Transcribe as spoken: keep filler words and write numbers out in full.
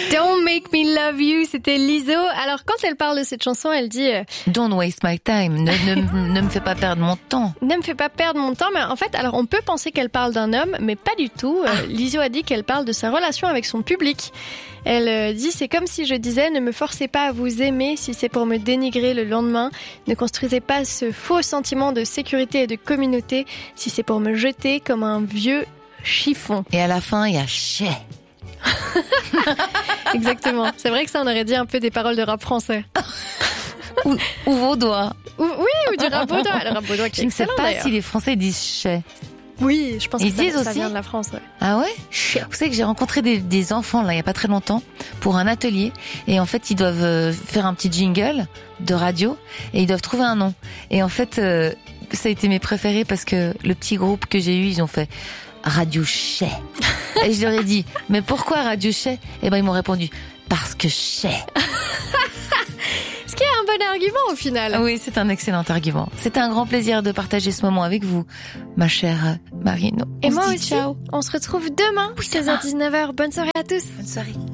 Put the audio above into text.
Don't make me love you, c'était Lizzo. Alors quand elle parle de cette chanson, elle dit euh, Don't waste my time, ne, ne, ne me fais pas perdre mon temps. Ne me fais pas perdre mon temps, mais en fait, alors on peut penser qu'elle parle d'un homme, mais pas du tout. Ah. Euh, Lizzo a dit qu'elle parle de sa relation avec son public. Elle euh, dit, c'est comme si je disais, ne me forcez pas à vous aimer si c'est pour me dénigrer le lendemain. Ne construisez pas ce faux sentiment de sécurité et de communauté si c'est pour me jeter comme un vieux chiffon. Et à la fin, il y a chais. Exactement. C'est vrai que ça, on aurait dit un peu des paroles de rap français. Ou, ou vos doigts. Ou, oui, ou du rap vaudois. Le rap vaudois qui est Je ne sais excellent, pas d'ailleurs. si les Français disent chais. Oui, je pense Ils que ça, disent ça aussi vient de la France. Ouais. Ah ouais? Vous savez que j'ai rencontré des, des enfants là il y a pas très longtemps pour un atelier et en fait ils doivent euh, faire un petit jingle de radio et ils doivent trouver un nom. Et en fait euh, ça a été mes préférés parce que le petit groupe que j'ai eu ils ont fait Radio Chais. Et je leur ai dit mais pourquoi Radio Chais? Et ben ils m'ont répondu parce que Chais. Ce qui est un bon argument au final. Oui, c'est un excellent argument. C'était un grand plaisir de partager ce moment avec vous, ma chère Marine. Et On se moi dit aussi. ciao. On se retrouve demain, seize heures dix-neuf heures. Bonne soirée à tous. Bonne soirée.